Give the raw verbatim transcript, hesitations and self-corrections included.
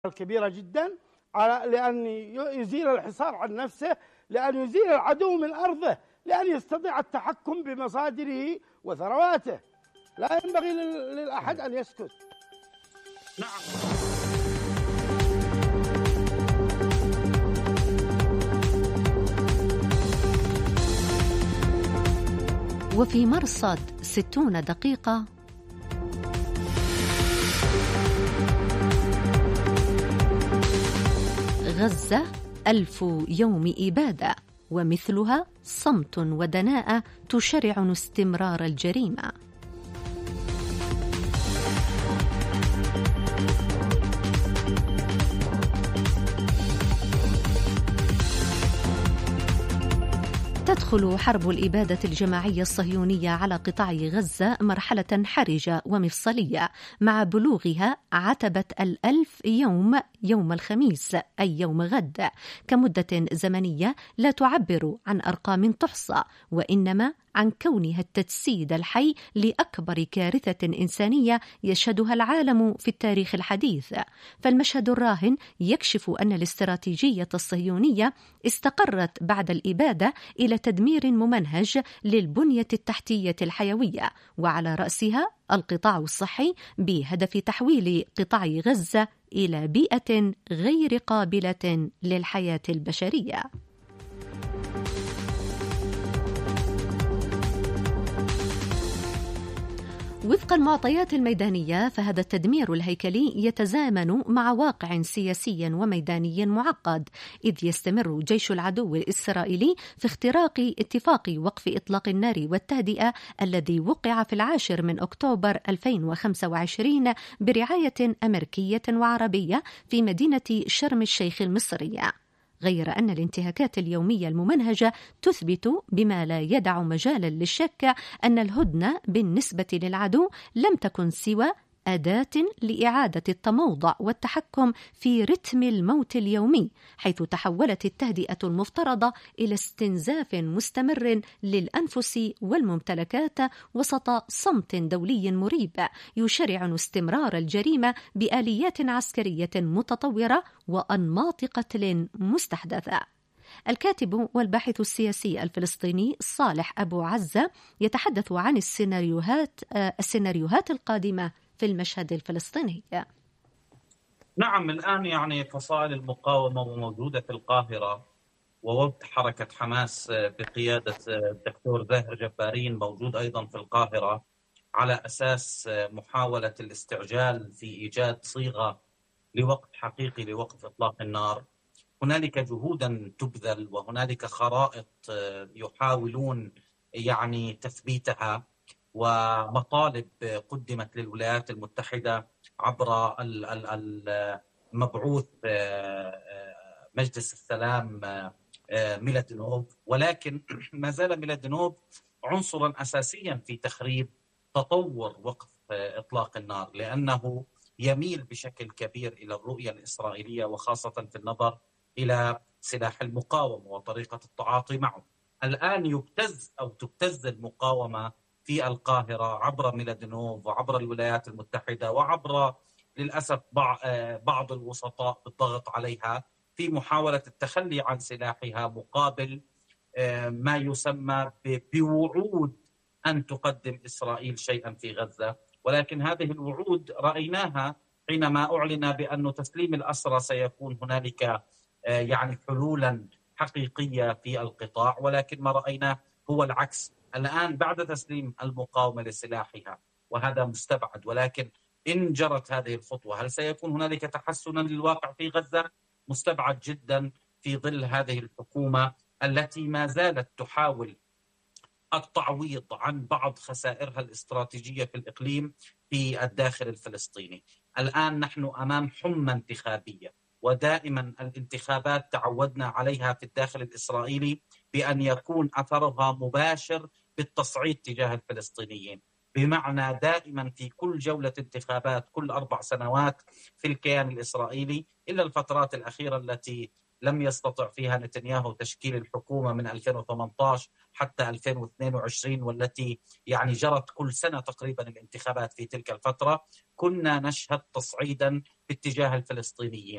الكبيرة جدا على لأن يزيل الحصار عن نفسه، لأن يزيل العدو من أرضه، لأن يستطيع التحكم بمصادره وثرواته. لا ينبغي للأحد أن يسكت. نعم. وفي مرصد ستون دقيقة غزة ألف يوم إبادة، ومثلها صمت ودناءة تشرع استمرار الجريمة. تدخل حرب الإبادة الجماعية الصهيونية على قطاع غزة مرحلة حرجة ومفصلية مع بلوغها عتبة الألف يوم يوم الخميس، أي يوم غد، كمدة زمنية لا تعبر عن أرقام تحصى، وإنما عن كونها التجسيد الحي لأكبر كارثة إنسانية يشهدها العالم في التاريخ الحديث. فالمشهد الراهن يكشف أن الاستراتيجية الصهيونية استقرت بعد الإبادة إلى تدمير ممنهج للبنية التحتية الحيوية، وعلى رأسها القطاع الصحي، بهدف تحويل قطاع غزة إلى بيئة غير قابلة للحياة البشرية. وفق المعطيات الميدانية، فهذا التدمير الهيكلي يتزامن مع واقع سياسي وميداني معقد، إذ يستمر جيش العدو الإسرائيلي في اختراق اتفاق وقف إطلاق النار والتهدئة الذي وقع في العاشر من أكتوبر ألفين وخمسة وعشرين برعاية أمريكية وعربية في مدينة شرم الشيخ المصرية. غير أن الانتهاكات اليومية الممنهجة تثبت بما لا يدع مجالا للشك أن الهدنة بالنسبة للعدو لم تكن سوى أداة لإعادة التموضع والتحكم في رتم الموت اليومي، حيث تحولت التهدئة المفترضة إلى استنزاف مستمر للأنفس والممتلكات وسط صمت دولي مريب يشرع استمرار الجريمة بآليات عسكرية متطورة وأنماط قتل مستحدثة. الكاتب والباحث السياسي الفلسطيني صالح أبو عزة يتحدث عن السيناريوهات السيناريوهات القادمة في المشهد الفلسطيني. نعم، الآن يعني فصائل المقاومة موجودة في القاهرة، ووفد حركة حماس بقيادة الدكتور زاهر جبارين موجود أيضا في القاهرة، على أساس محاولة الاستعجال في إيجاد صيغة لوقت حقيقي لوقف إطلاق النار. هنالك جهودا تبذل وهنالك خرائط يحاولون يعني تثبيتها، ومطالب قدمت للولايات المتحدة عبر المبعوث مجلس السلام ميلادينوف، ولكن ما زال ميلادينوف عنصرا أساسيا في تخريب تطور وقف إطلاق النار، لأنه يميل بشكل كبير إلى الرؤية الإسرائيلية، وخاصة في النظر إلى سلاح المقاومة وطريقة التعاطي معه. الآن يبتز أو تبتز المقاومة في القاهرة عبر ميلادينوف وعبر الولايات المتحدة وعبر للأسف بعض الوسطاء بالضغط عليها في محاولة التخلي عن سلاحها مقابل ما يسمى بوعود أن تقدم إسرائيل شيئا في غزة. ولكن هذه الوعود رأيناها حينما أعلن بأن تسليم الأسرى سيكون هنالك يعني حلولا حقيقية في القطاع، ولكن ما رأيناه هو العكس. الآن بعد تسليم المقاومة لسلاحها، وهذا مستبعد، ولكن إن جرت هذه الخطوة هل سيكون هنالك تحسنا للواقع في غزة؟ مستبعد جدا في ظل هذه الحكومة التي ما زالت تحاول التعويض عن بعض خسائرها الاستراتيجية في الإقليم في الداخل الفلسطيني. الآن نحن أمام حمى انتخابية، ودائما الانتخابات تعودنا عليها في الداخل الإسرائيلي بأن يكون أثرها مباشر بالتصعيد تجاه الفلسطينيين، بمعنى دائما في كل جولة انتخابات كل أربع سنوات في الكيان الإسرائيلي، إلا الفترات الأخيرة التي لم يستطع فيها نتنياهو تشكيل الحكومة من ألفين وثمانية عشر حتى ألفين واثنين وعشرين، والتي يعني جرت كل سنة تقريبا الانتخابات في تلك الفترة. كنا نشهد تصعيدا باتجاه الفلسطينيين.